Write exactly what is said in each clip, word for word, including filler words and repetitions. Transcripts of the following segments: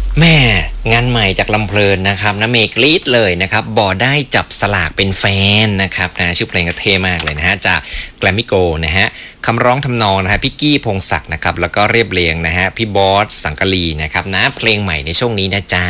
แม่งานใหม่จากลำเพลินนะครับนะเมกรีดเลยนะครับบอได้จับสลากเป็นแฟนนะครับนะชื่อเพลงก็เท่มากเลยนะฮะจากแกรมมี่โกลนะฮะคำร้องทำนองนะฮะพี่กี้พงศักดิ์นะครับแล้วก็เรียบเรียงนะฮะพี่บอสสังกะลีนะครับนะเพลงใหม่ในช่วงนี้นะจ๊ะ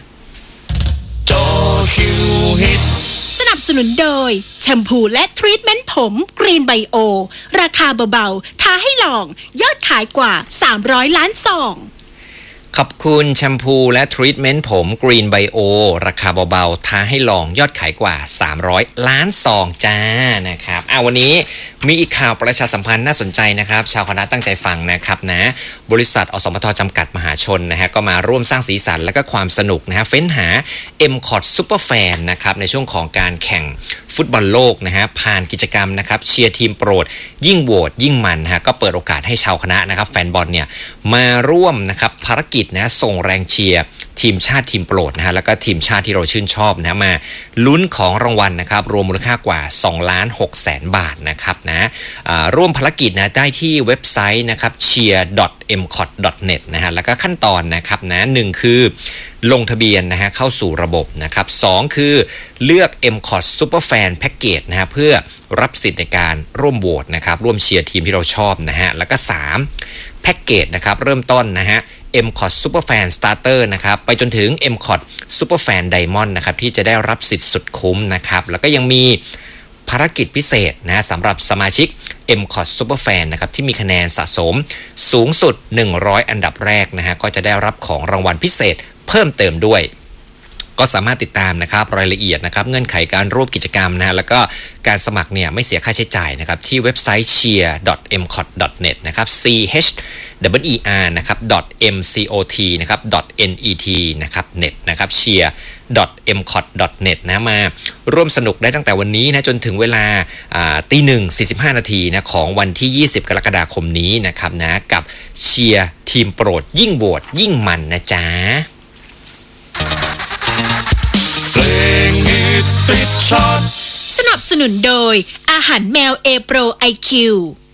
สนับสนุนโดยแชมพูและทรีทเมนต์ผมกรีนไบโอราคาเบาๆท้าให้ลองยอดขายกว่าสามร้อยล้านซองขอบคุณแชมพูและทรีทเมนต์ผม Green Bio ราคาเบาๆท้าให้ลองยอดขายกว่าสามร้อยล้านซองจ้านะครับอ่ะวันนี้มีอีกข่าวประชาสัมพันธ์น่าสนใจนะครับชาวคณะตั้งใจฟังนะครับนะบริษัทอสมทจำกัดมหาชนนะฮะก็มาร่วมสร้างสีสันและก็ความสนุกนะฮะเฟ้นหา เอ็ม คอท Super Fan นะครับในช่วงของการแข่งฟุตบอลโลกนะฮะผ่านกิจกรรมนะครับเชียร์ทีมโปรดยิ่งโหวตยิ่งมันนะฮะก็เปิดโอกาสให้ชาวคณะนะครับแฟนบอลเนี่ยมาร่วมนะครับภารกิจนะส่งแรงเชียร์ทีมชาติทีมโปรดนะฮะแล้วก็ทีมชาติที่เราชื่นชอบนะมาลุ้นของรางวัลนะครับรวมมูลค่ากว่าสองล้านหกแสนบาทนะครับนะร่วมภารกิจนะได้ที่เว็บไซต์นะครับ เชียร์ ดอท เอ็ม คอท ดอท เน็ต นะฮะแล้วก็ขั้นตอนนะครับนะหนึ่งคือลงทะเบียนนะฮะเข้าสู่ระบบนะครับสองคือเลือก เอ็ม คอท Super Fan Package นะฮะเพื่อรับสิทธิ์ในการร่วมโหวตนะครับร่วมเชียร์ทีมที่เราชอบนะฮะแล้วก็สามแพ็กเกจนะครับเริ่มต้นนะฮะ เอ็ม คอท Super Fan Starter นะครับไปจนถึง เอ็ม คอท Super Fan Diamond นะครับที่จะได้รับสิทธิ์สุดคุ้มนะครับแล้วก็ยังมีภารกิจพิเศษนะสำหรับสมาชิก เอ็ม คอท Super Fan นะครับที่มีคะแนนสะสมสูงสุดหนึ่งร้อยอันดับแรกนะฮะก็จะได้รับของรางวัลพิเศษเพิ่มเติมด้วยก็สามารถติดตามนะครับรายละเอียดนะครับเงื่อนไขการร่วมกิจกรรมนะฮะแล้วก็การสมัครเนี่ยไม่เสียค่าใช้จ่ายนะครับที่เว็บไซต์ เชียร์ ดอท เอ็ม คอท ดอท เน็ต นะครับ c h e e r นะครับ .mcot นะครับ .net นะครับ net นะครับ เชียร์ ดอท เอ็ม คอท ดอท เน็ต นะมาร่วมสนุกได้ตั้งแต่วันนี้นะจนถึงเวลาตีหนึ่งสี่สิบห้านาทีนะของวันที่ยี่สิบกรกฎาคมนี้นะครับนะกับเชียร์ทีมโปรดยิ่งโหวตยิ่งมันนะจ๊ะสนับสนุนโดยอาหารแมวเอโปรไอคิว